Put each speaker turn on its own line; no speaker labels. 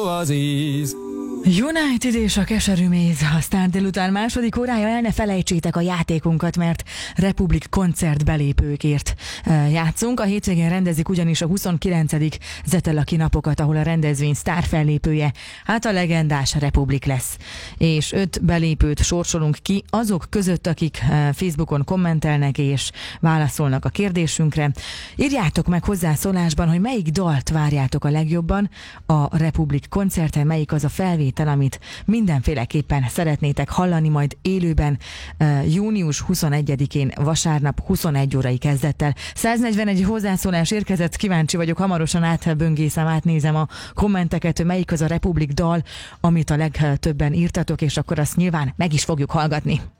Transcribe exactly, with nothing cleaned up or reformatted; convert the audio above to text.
az íz.
United és a keserű méz. A Sztár délután második órája, el ne felejtsétek a játékunkat, mert Republik koncert belépőkért játszunk. A hétvégén rendezik ugyanis a huszonkilencedik Zetelaki napokat, ahol a rendezvény sztár fellépője, hát a legendás Republik lesz. És öt belépőt sorsolunk ki azok között, akik Facebookon kommentelnek és válaszolnak a kérdésünkre. Írjátok meg hozzászólásban, hogy melyik dalt várjátok a legjobban a Republik koncerten, melyik az a felvétel, amit mindenféleképpen szeretnétek hallani majd élőben uh, június huszonegyedikén vasárnap huszonegy órai kezdettel. száznegyvenegy hozzászólás érkezett, kíváncsi vagyok, hamarosan átböngészem, átnézem a kommenteket, hogy melyik az a Republik dal, amit a legtöbben írtatok, és akkor azt nyilván meg is fogjuk hallgatni.